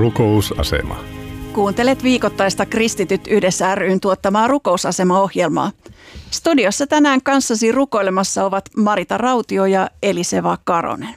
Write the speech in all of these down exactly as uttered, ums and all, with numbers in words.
Rukousasema. Kuuntelet viikoittaista Kristityt yhdessä ry:n tuottamaa Rukousasema-ohjelmaa. Studiossa tänään kanssasi rukoilemassa ovat Marita Rautio ja Eliseva Karonen.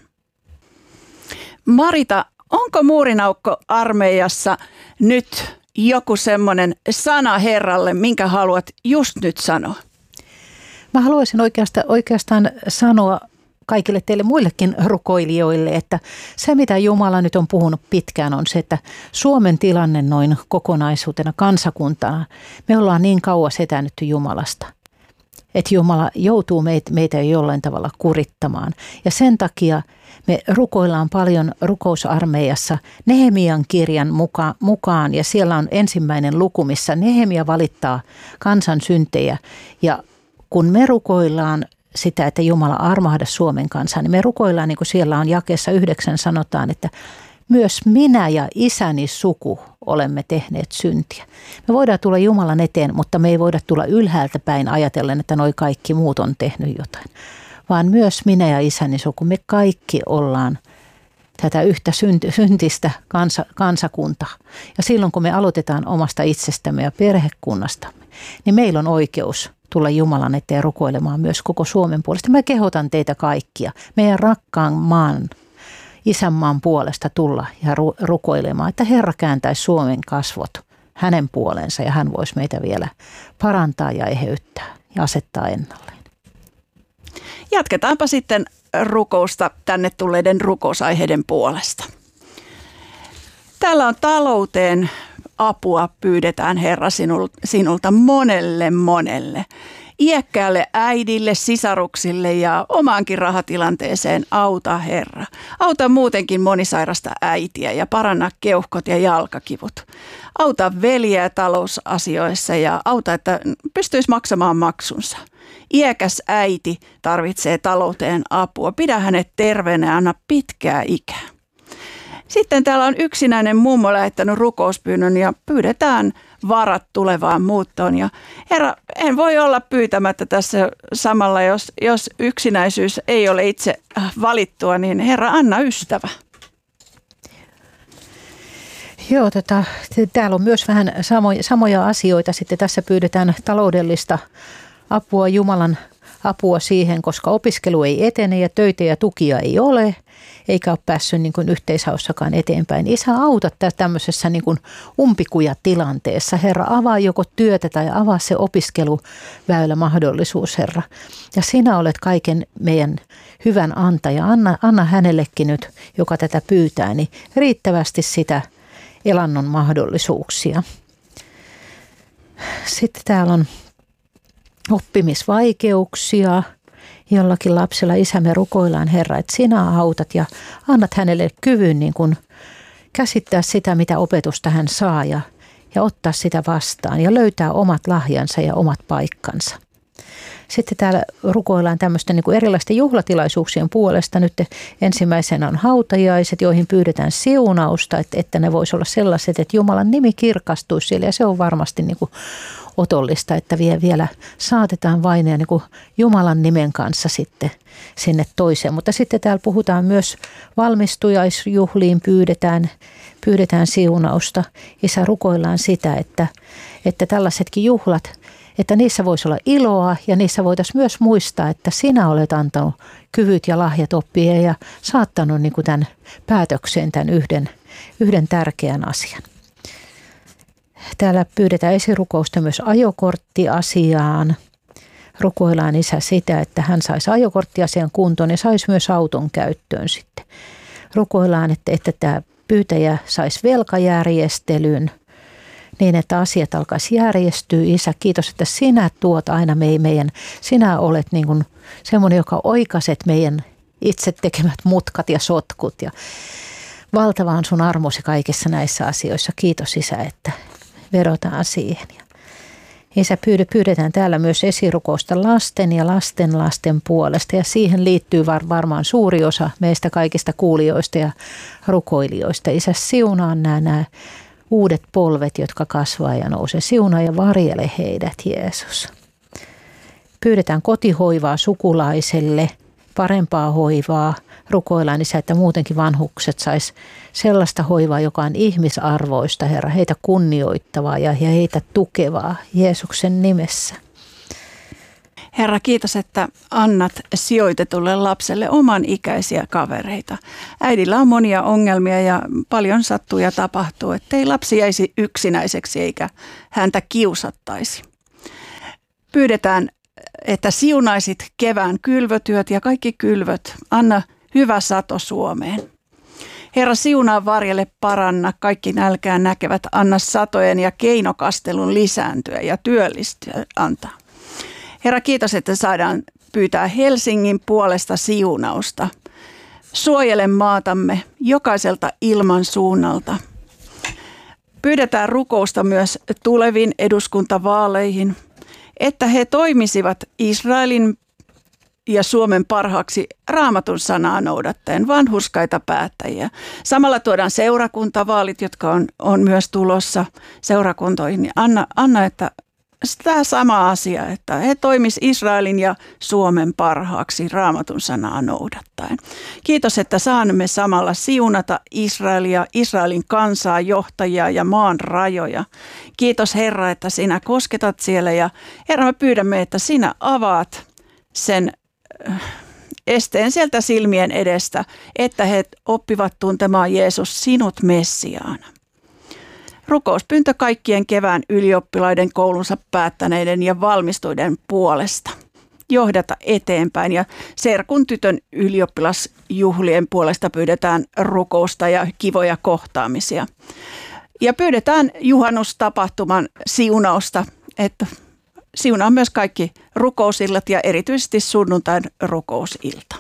Marita, onko muurinaukko-armeijassa nyt joku semmoinen sana Herralle, minkä haluat just nyt sanoa? Mä haluaisin oikeastaan, oikeastaan sanoa kaikille teille muillekin rukoilijoille, että se mitä Jumala nyt on puhunut pitkään on se, että Suomen tilanne noin kokonaisuutena kansakuntana, me ollaan niin kauas etäännytty Jumalasta, että Jumala joutuu meitä, meitä jollain tavalla kurittamaan. Ja sen takia me rukoillaan paljon rukousarmeijassa Nehemian kirjan muka, mukaan ja siellä on ensimmäinen luku, missä Nehemia valittaa kansan syntejä ja kun me rukoillaan sitä, että Jumala armahda Suomen kansaa, niin me rukoillaan, niin kuin siellä on jakeessa yhdeksän sanotaan, että myös minä ja isäni suku olemme tehneet syntiä. Me voidaan tulla Jumalan eteen, mutta me ei voida tulla ylhäältä päin ajatellen, että noi kaikki muut on tehnyt jotain. Vaan myös minä ja isäni suku, me kaikki ollaan tätä yhtä syntistä kansa, kansakuntaa. Ja silloin kun me aloitetaan omasta itsestämme ja perhekunnastamme, niin meillä on oikeus tulla Jumalan eteen rukoilemaan myös koko Suomen puolesta. Mä kehotan teitä kaikkia, meidän rakkaan maan, isänmaan puolesta tulla ja ru- rukoilemaan, että Herra kääntäisi Suomen kasvot hänen puolensa ja hän voisi meitä vielä parantaa ja eheyttää ja asettaa ennalleen. Jatketaanpa sitten rukousta tänne tulleiden rukousaiheiden puolesta. Täällä on talouteen apua pyydetään Herra sinulta monelle monelle. Iäkkäälle äidille, sisaruksille ja omaankin rahatilanteeseen auta Herra. Auta muutenkin monisairasta äitiä ja paranna keuhkot ja jalkakivut. Auta veljeä talousasioissa ja auta, että pystyisi maksamaan maksunsa. Iäkäs äiti tarvitsee talouteen apua. Pidä hänet terveenä ja anna pitkää ikää. Sitten täällä on yksinäinen mummo lähettänyt rukouspyynnön ja pyydetään varat tulevaan muuttoon. Ja Herra, en voi olla pyytämättä tässä samalla, jos, jos yksinäisyys ei ole itse valittua, niin Herra, anna ystävä. Joo, tota, täällä on myös vähän samoja, samoja asioita. Sitten tässä pyydetään taloudellista apua, Jumalan apua siihen, koska opiskelu ei etene ja töitä ja tukia ei ole, eikä ole päässyt niin kuin yhteishaussakaan eteenpäin. Isä, auta tämmöisessä niin kuin umpikujatilanteessa. Herra, avaa joko työtä tai avaa se opiskeluväylä mahdollisuus, Herra. Ja sinä olet kaiken meidän hyvän antaja. Anna, anna hänellekin nyt, joka tätä pyytää, niin riittävästi sitä elannon mahdollisuuksia. Sitten täällä on oppimisvaikeuksia. Jollakin lapsella isä, me rukoillaan Herra, että sinä autat ja annat hänelle kyvyn niin kuin käsittää sitä, mitä opetusta hän saa ja, ja ottaa sitä vastaan ja löytää omat lahjansa ja omat paikkansa. Sitten täällä rukoillaan tämmöisten niin kuin erilaisten juhlatilaisuuksien puolesta. Nyt ensimmäisenä on hautajaiset, joihin pyydetään siunausta, että, että ne voisi olla sellaiset, että Jumalan nimi kirkastuisi siellä ja se on varmasti niin kuin otollista, että vielä saatetaan vainea niin kuin Jumalan nimen kanssa sitten sinne toiseen. Mutta sitten täällä puhutaan myös valmistujaisjuhliin pyydetään, pyydetään siunausta. Isä, rukoillaan sitä, että, että tällaisetkin juhlat, että niissä voisi olla iloa ja niissä voitaisiin myös muistaa, että sinä olet antanut kyvyt ja lahjat oppia ja saattanut niin kuin tämän päätökseen tämän yhden, yhden tärkeän asian. Täällä pyydetään esirukousta myös ajokorttiasiaan. Rukoillaan isä sitä, että hän saisi ajokorttiasian kuntoon ja saisi myös auton käyttöön sitten. Rukoillaan, että, että tämä pyytäjä saisi velkajärjestelyn niin, että asiat alkaisi järjestyä. Isä, kiitos, että sinä tuot aina meidän, sinä olet niin kuin semmoinen, joka oikaiset meidän itse tekemät mutkat ja sotkut. Ja valtava on sun armosi kaikissa näissä asioissa. Kiitos isä, että vedotaan siihen. Isä, pyydetään täällä myös esirukousta lasten ja lasten lasten puolesta ja siihen liittyy var, varmaan suuri osa meistä kaikista kuulijoista ja rukoilijoista. Isä, siunaa nämä, nämä uudet polvet, jotka kasvaa ja nousee. Siunaa ja varjele heidät, Jeesus. Pyydetään kotihoivaa sukulaiselle parempaa hoivaa. Rukoillaan, Isä, että muutenkin vanhukset sais sellaista hoivaa, joka on ihmisarvoista, Herra, heitä kunnioittavaa ja heitä tukevaa Jeesuksen nimessä. Herra, kiitos, että annat sijoitetulle lapselle oman ikäisiä kavereita. Äidillä on monia ongelmia ja paljon sattuu ja tapahtuu, ettei lapsi jäisi yksinäiseksi eikä häntä kiusattaisi. Pyydetään, että siunaisit kevään kylvötyöt ja kaikki kylvöt. Anna hyvä sato Suomeen. Herra, siunaa varjelle, paranna kaikki nälkään näkevät. Anna satojen ja keinokastelun lisääntyä ja työllistyä antaa. Herra, kiitos, että saadaan pyytää Helsingin puolesta siunausta. Suojele maatamme jokaiselta ilman suunnalta. Pyydetään rukousta myös tuleviin eduskuntavaaleihin, että he toimisivat Israelin ja Suomen parhaaksi Raamatun sanaa noudattaen, vanhurskaita päättäjiä. Samalla tuodaan seurakuntavaalit, jotka on, on myös tulossa seurakuntoihin. Anna, anna, että tämä sama asia, että he toimis Israelin ja Suomen parhaaksi Raamatun sanaa noudattaen. Kiitos, että saamme samalla siunata Israelia, Israelin kansaa, johtajia ja maan rajoja. Kiitos Herra, että sinä kosketat siellä ja Herra, me pyydämme, että sinä avaat sen esteen sieltä silmien edestä, että he oppivat tuntemaan Jeesus sinut Messiaana. Rukouspyyntö kaikkien kevään ylioppilaiden koulunsa päättäneiden ja valmistuiden puolesta. Johdata eteenpäin ja serkun tytön ylioppilasjuhlien puolesta pyydetään rukousta ja kivoja kohtaamisia. Ja pyydetään juhannustapahtuman siunausta, että siunaa myös kaikki rukousillat ja erityisesti sunnuntain rukousilta.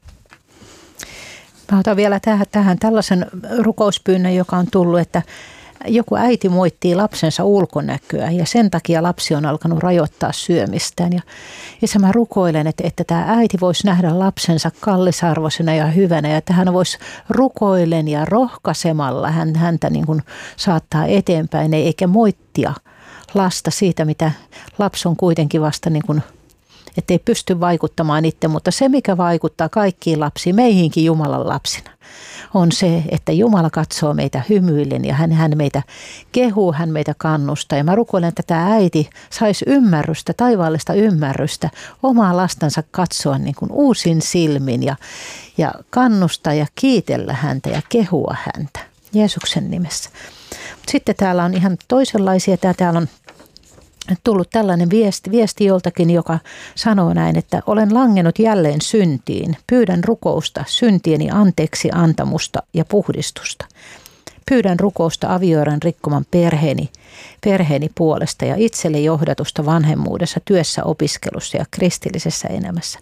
Mä otan vielä tähän, tähän tällaisen rukouspyynnön, joka on tullut, että joku äiti moittii lapsensa ulkonäköä ja sen takia lapsi on alkanut rajoittaa syömistään. Ja, ja mä rukoilen, että, että tämä äiti voisi nähdä lapsensa kallisarvoisena ja hyvänä ja että hän voisi rukoilen ja rohkaisemalla hän, häntä niin kuin saattaa eteenpäin eikä moittia lasta siitä, mitä lapsi on kuitenkin vasta niin kuin, ettei pysty vaikuttamaan itse, mutta se mikä vaikuttaa kaikkiin lapsiin, meihinkin Jumalan lapsina, on se, että Jumala katsoo meitä hymyillen ja hän, hän meitä kehuu, hän meitä kannustaa. Ja mä rukoilen, että tämä äiti saisi ymmärrystä, taivaallista ymmärrystä, omaa lastansa katsoa niin kuin uusin silmin ja, ja kannustaa ja kiitellä häntä ja kehua häntä Jeesuksen nimessä. Sitten täällä on ihan toisenlaisia, täällä on tullut tällainen viesti, viesti joltakin, joka sanoo näin, että olen langennut jälleen syntiin. Pyydän rukousta, syntieni anteeksi antamusta ja puhdistusta. Pyydän rukousta avioeron rikkoman perheeni, perheeni puolesta ja itselle johdatusta vanhemmuudessa, työssä, opiskelussa ja kristillisessä elämässä.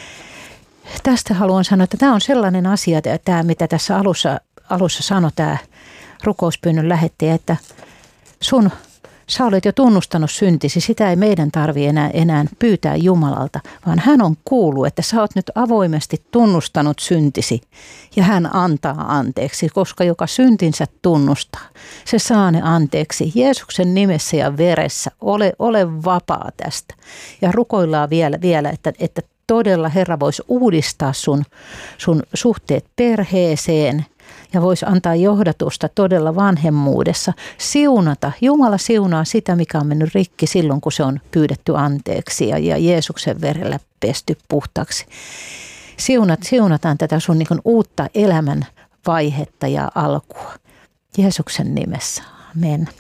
Tästä haluan sanoa, että tämä on sellainen asia, tämä mitä tässä alussa, alussa sanoi tämä rukouspyynnön lähettäjä, että sun sä olet jo tunnustanut syntisi, sitä ei meidän tarvitse enää, enää pyytää Jumalalta, vaan hän on kuullut, että sä oot nyt avoimesti tunnustanut syntisi ja hän antaa anteeksi, koska joka syntinsä tunnustaa, se saa ne anteeksi Jeesuksen nimessä ja veressä, ole, ole vapaa tästä. Ja rukoillaan vielä, vielä että, että todella Herra voisi uudistaa sun, sun suhteet perheeseen, ja voisi antaa johdatusta todella vanhemmuudessa, siunata. Jumala siunaa sitä, mikä on mennyt rikki silloin, kun se on pyydetty anteeksi ja, ja Jeesuksen verellä pesty puhtaaksi. Siunat, siunataan tätä sun niin kuin uutta elämän vaihetta ja alkua. Jeesuksen nimessä. Amen.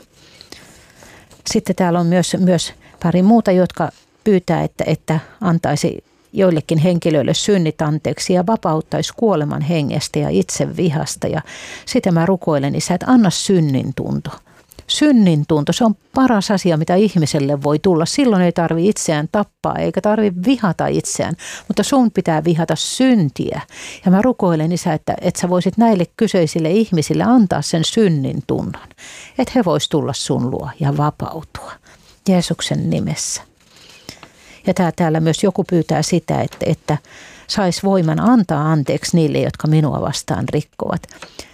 Sitten täällä on myös, myös pari muuta, jotka pyytää, että, että antaisi joillekin henkilöille synnit anteeksi ja vapauttaisi kuoleman hengestä ja itsevihasta. Ja sitä mä rukoilen, Isä, että anna synnin tunto. Synnin tunto, se on paras asia, mitä ihmiselle voi tulla. Silloin ei tarvitse itseään tappaa eikä tarvitse vihata itseään, mutta sun pitää vihata syntiä. Ja mä rukoilen, Isä, että, että sä voisit näille kyseisille ihmisille antaa sen synnin tunnon. Että he vois tulla sun luo ja vapautua Jeesuksen nimessä. Ja tää, täällä myös joku pyytää sitä, että, että saisi voiman antaa anteeksi niille, jotka minua vastaan rikkovat.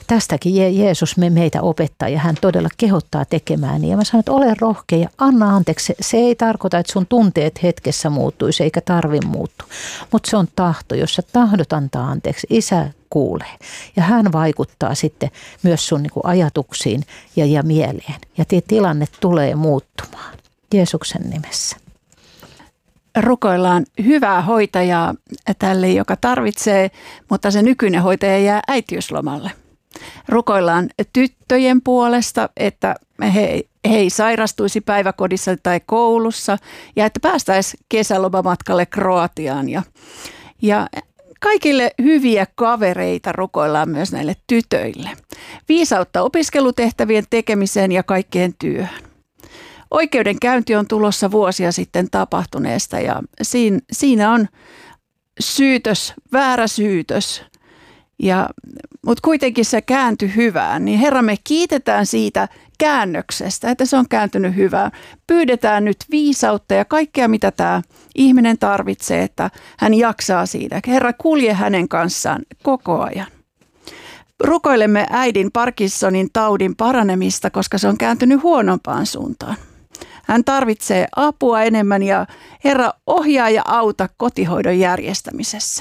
tästäkin Je- Jeesus me meitä opettaa ja hän todella kehottaa tekemään niin. Ja mä sanon, että ole rohkea ja anna anteeksi. Se, se ei tarkoita, että sun tunteet hetkessä muuttuisi eikä tarvi muuttua, mutta se on tahto. Jos sä tahdot antaa anteeksi, Isä kuulee ja hän vaikuttaa sitten myös sun niin kuin ajatuksiin ja, ja mieleen. Ja tilanne tulee muuttumaan Jeesuksen nimessä. Rukoillaan hyvää hoitajaa tälle, joka tarvitsee, mutta se nykyinen hoitaja jää äitiyslomalle. Rukoillaan tyttöjen puolesta, että he, he ei sairastuisi päiväkodissa tai koulussa ja että päästäisiin kesälomamatkalle Kroatiaan. Ja, ja kaikille hyviä kavereita rukoillaan myös näille tytöille. Viisautta opiskelutehtävien tekemiseen ja kaikkeen työhön. Oikeudenkäynti on tulossa vuosia sitten tapahtuneesta ja siinä, siinä on syytös, väärä syytös, ja, mutta kuitenkin se kääntyi hyvään. Niin Herra, me kiitetään siitä käännöksestä, että se on kääntynyt hyvään. Pyydetään nyt viisautta ja kaikkea, mitä tämä ihminen tarvitsee, että hän jaksaa siinä. Herra, kulje hänen kanssaan koko ajan. Rukoilemme äidin Parkinsonin taudin paranemista, koska se on kääntynyt huonompaan suuntaan. Hän tarvitsee apua enemmän ja Herra, ohjaa ja auta kotihoidon järjestämisessä.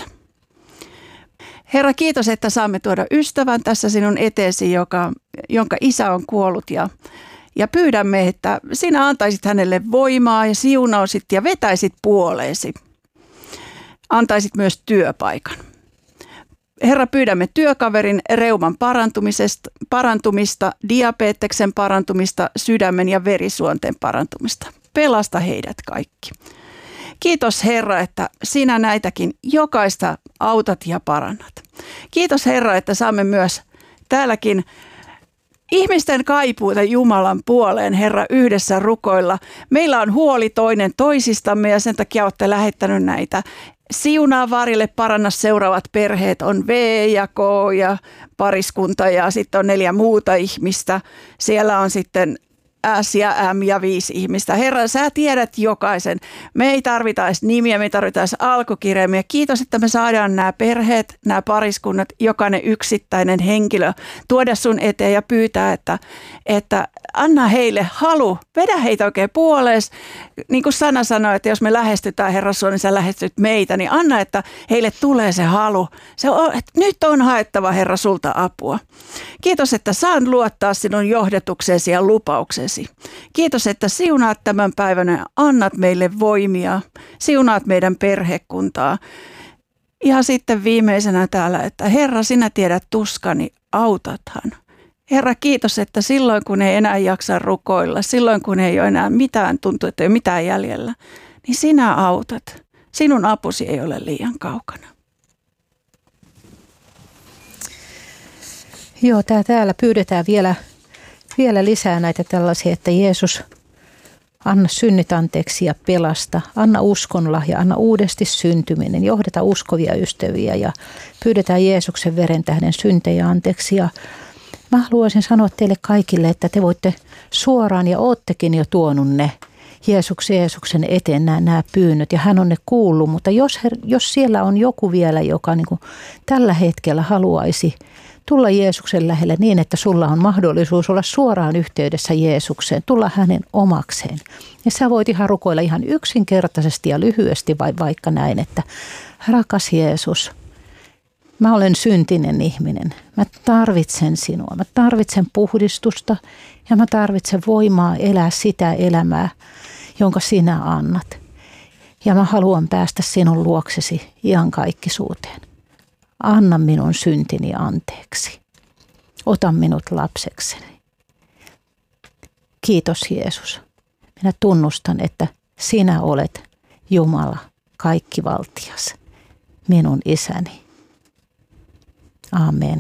Herra, kiitos, että saamme tuoda ystävän tässä sinun eteesi, joka, jonka isä on kuollut ja, ja pyydämme, että sinä antaisit hänelle voimaa ja siunausit ja vetäisit puoleesi. Antaisit myös työpaikan. Herra, pyydämme työkaverin reuman parantumisesta, parantumista, diabeteksen parantumista, sydämen ja verisuonten parantumista. Pelasta heidät kaikki. Kiitos Herra, että sinä näitäkin jokaista autat ja parannat. Kiitos Herra, että saamme myös täälläkin ihmisten kaipuuta Jumalan puoleen, Herra, yhdessä rukoilla. Meillä on huoli toinen toisistamme ja sen takia olette lähettänyt näitä. Siunaa varille, paranna seuraavat perheet, on V ja K ja pariskunta ja sitten on neljä muuta ihmistä. Siellä on sitten S ja M ja viisi ihmistä. Herra, sä tiedät jokaisen. Me ei tarvita edes nimiä, me ei tarvita edes alkukirjaimia. Kiitos, että me saadaan nämä perheet, nämä pariskunnat, jokainen yksittäinen henkilö tuoda sun eteen ja pyytää, että, että anna heille halu, vedä heitä oikein puolees. Niin kuin sana sanoi, että jos me lähestytään Herra sua, niin sä lähestyt meitä, niin anna, että heille tulee se halu. Se on, että nyt on haettava Herra sulta apua. Kiitos, että saan luottaa sinun johdetukseesi ja lupauksesi. Kiitos, että siunaat tämän päivän ja annat meille voimia. Siunaat meidän perhekuntaa. Ja sitten viimeisenä täällä, että Herra, sinä tiedät tuskani, autathan. Herra, kiitos, että silloin kun ei enää jaksa rukoilla, silloin kun ei ole enää mitään, tuntuu, että ei ole mitään jäljellä, niin sinä autat. Sinun apusi ei ole liian kaukana. Joo, tää, täällä pyydetään vielä, vielä lisää näitä tällaisia, että Jeesus, anna synnit anteeksi ja pelasta. Anna uskonlahja, anna uudesti syntyminen. Johdeta uskovia ystäviä ja pyydetään Jeesuksen veren tähden syntejä anteeksi. Ja mä haluaisin sanoa teille kaikille, että te voitte suoraan ja oottekin jo tuonut ne Jeesuksen, Jeesuksen eteen nämä, nämä pyynnöt ja hän on ne kuullut. Mutta jos, jos siellä on joku vielä, joka niin kuin tällä hetkellä haluaisi tulla Jeesuksen lähelle niin, että sulla on mahdollisuus olla suoraan yhteydessä Jeesukseen, tulla hänen omakseen. Ja sä voit ihan rukoilla ihan yksinkertaisesti ja lyhyesti vai vaikka näin, että rakas Jeesus, mä olen syntinen ihminen. Mä tarvitsen sinua. Mä tarvitsen puhdistusta ja mä tarvitsen voimaa elää sitä elämää, jonka sinä annat. Ja mä haluan päästä sinun luoksesi iankaikkisuuteen. Anna minun syntini anteeksi. Ota minut lapsekseni. Kiitos Jeesus. Minä tunnustan, että sinä olet Jumala kaikkivaltias, minun isäni. Amen.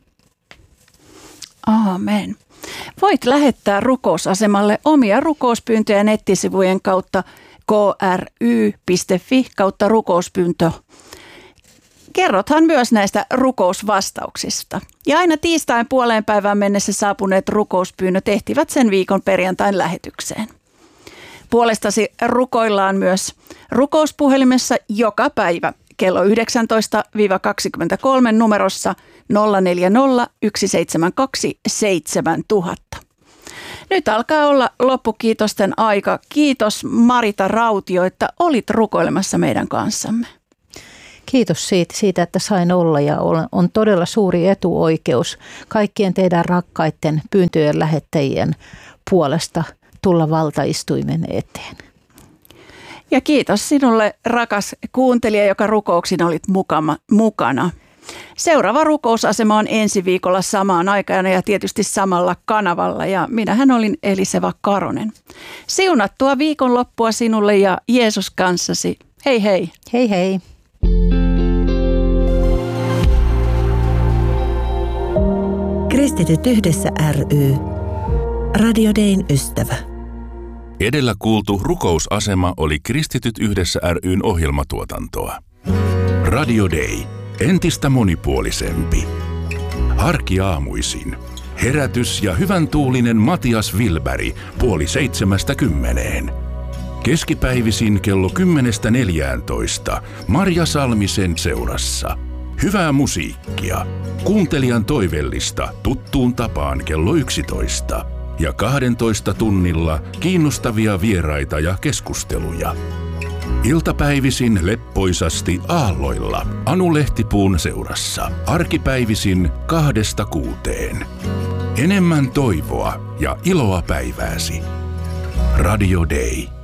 Amen. Voit lähettää rukousasemalle omia rukouspyyntöjä nettisivujen kautta k r y piste f i kautta rukouspyyntö. Kerrothan myös näistä rukousvastauksista. Ja aina tiistain puoleen päivään mennessä saapuneet rukouspyynnöt ehtivät sen viikon perjantain lähetykseen. Puolestasi rukoillaan myös rukouspuhelimessa joka päivä kello yhdeksäntoista kaksikymmentäkolme numerossa nolla neljä nolla yksi seitsemän kaksi seitsemän tuhatta. Nyt alkaa olla loppukiitosten aika. Kiitos Marita Rautio, että olit rukoilemassa meidän kanssamme. Kiitos siitä, siitä, että sain olla ja on todella suuri etuoikeus kaikkien teidän rakkaiden pyyntöjen lähettäjien puolesta tulla valtaistuimen eteen. Ja kiitos sinulle, rakas kuuntelija, joka rukouksin olit mukana. mukana. Seuraava rukousasema on ensi viikolla samaan aikaan ja tietysti samalla kanavalla. Ja minähän olin Eliseva Karonen. Siunattua viikonloppua sinulle ja Jeesus kanssasi. Hei hei. Hei hei. Kristityt yhdessä ry. Radio Dayn ystävä. Edellä kuultu rukousasema oli Kristityt yhdessä ry:n ohjelmatuotantoa. Radio Day. Entistä monipuolisempi. Arkiaamuisin. Herätys ja hyvän tuulinen Matias Vilberg puoli seitsemästä kymmeneen. Keskipäivisin kello kymmenestä neljääntoista Marja Salmisen seurassa. Hyvää musiikkia. Kuuntelijan toivellista tuttuun tapaan kello yksitoista. Ja kahdentoista tunnilla kiinnostavia vieraita ja keskusteluja. Iltapäivisin leppoisasti aalloilla Anu Lehtipuun seurassa. Arkipäivisin kahdesta kuuteen. Enemmän toivoa ja iloa päivääsi. Radio Day.